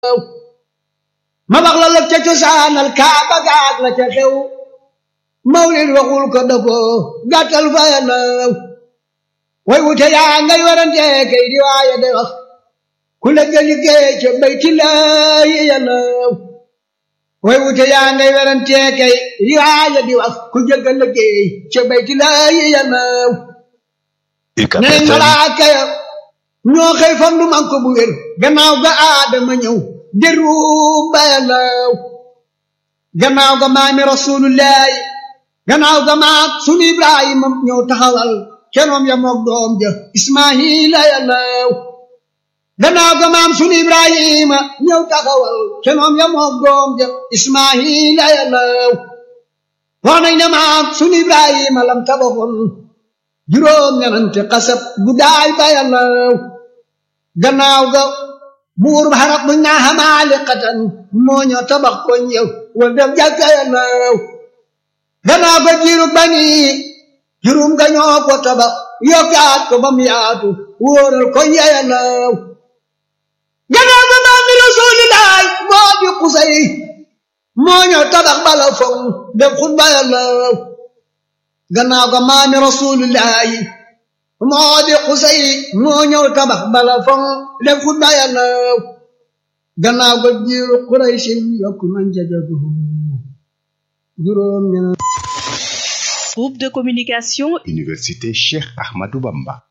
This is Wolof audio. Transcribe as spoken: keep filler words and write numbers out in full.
ma wax la la ca cosaanal kaaba gaag la ca xew mawlid waxul ko da ko gàttal fa yàllaw way wute yaa ngay warante kay di waaye de wax ku la ga liggéey ca baytillaahi yàllaw way wute yaa ngay warante kay di waaye di wax ku jëgga liggéey ca baytillaahi yàllaw neen malaaka ya ñoo xëy fam du man ko bu wér gannaaw ga aadama ñëw deru ba yàllaw gannaaw ga maami rasulullahi gannaaw ga maat sunu ibrahima ñëw taxawal kenoom ya moog doom ja ismaila yàllaw gannaaw ga maam sunu ibrahima ñëw taxawal kenoom ya moog doom ja ismaila yàllaw wax nañ ne maam sunu ibrahima lam tabaxoon juróom ñenante xasab guddaay ba yàllaw gannaaw ga buur ba xarab bu ñaa xamaali xatan moo ñoo tabax ko ñëw wal def jàkka yàllaw gannaaw ga jiru bani jurum ga ñoo ko tabax yokkaat ko bam yaatu wóoral ko yàllaw gannaaw ga maam mi rasulilaay moo di xusay moo ñoo tabax bala foŋ def xutba yàllaw gannaaw ga maami rasulillahi moo di xusay moo ñëw tabax bala foŋ def xutba yàllaw gannaaw ga jiiru quraysin yokku nañ jajagu juróom ñeneen. Groupe de communication Université Cheikh Ahmadou Bamba.